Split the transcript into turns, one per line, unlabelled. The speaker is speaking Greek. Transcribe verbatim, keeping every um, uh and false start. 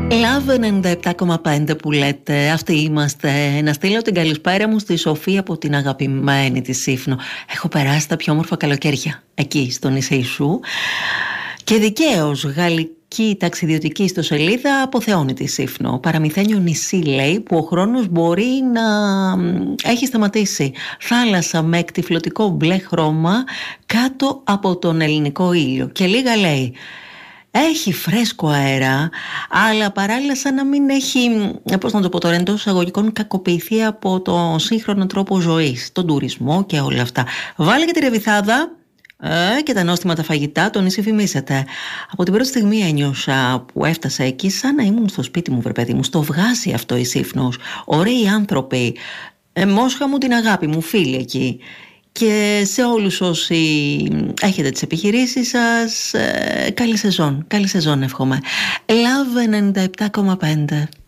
Love ενενήντα επτά κόμμα πέντε που λέτε, αυτοί είμαστε. Να στείλω την καλησπέρα μου στη Σοφία από την αγαπημένη τη Σύφνο. Έχω περάσει τα πιο όμορφα καλοκαίρια εκεί στο νησί σου. Και δικαίως, γαλλική ταξιδιωτική ιστοσελίδα αποθεώνει τη Σύφνο. Παραμυθένιο νησί, λέει, που ο χρόνος μπορεί να έχει σταματήσει. Θάλασσα με εκτυφλωτικό μπλε χρώμα κάτω από τον ελληνικό ήλιο. Και λίγα, λέει, έχει φρέσκο αέρα, αλλά παράλληλα σαν να μην έχει, πώς να το πω τώρα, εντός εισαγωγικών, κακοποιηθεί από το σύγχρονο τρόπο ζωής, τον τουρισμό και όλα αυτά. Βάλε και τη ρεβιθάδα ε, και τα νόστιμα τα φαγητά, το νησί φημίσεται. Από την πρώτη στιγμή ένιωσα που έφτασα εκεί σαν να ήμουν στο σπίτι μου, βρε παιδί μου. Στο βγάζει αυτό η Σύφνος. Ωραίοι άνθρωποι. Ε, Μόσχα μου την αγάπη μου, φίλοι εκεί. Και σε όλους όσοι έχετε τις επιχειρήσεις σας, ε, καλή σεζόν, καλή σεζόν εύχομαι. Love ενενήντα επτά κόμμα πέντε.